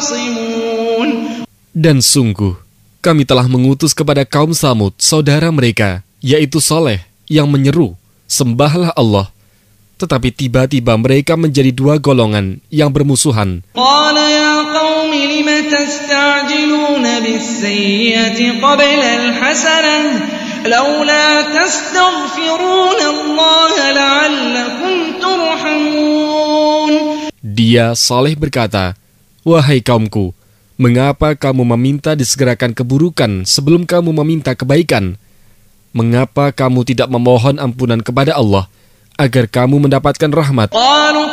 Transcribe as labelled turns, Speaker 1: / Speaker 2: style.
Speaker 1: يختصمون.
Speaker 2: Dan sungguh, kami telah mengutus kepada kaum Samud, saudara mereka, yaitu Saleh, yang menyeru, sembahlah Allah. Tetapi tiba-tiba mereka menjadi dua golongan yang bermusuhan.
Speaker 1: قال يا قوم لم تستعجلون بالسيئة قبل الحسنة لولا تستغفرون الله لعلكم ترحمون.
Speaker 2: Dia Saleh berkata, wahai kaumku, mengapa kamu meminta disegerakan keburukan sebelum kamu meminta kebaikan? Mengapa kamu tidak memohon ampunan kepada Allah agar kamu mendapatkan rahmat?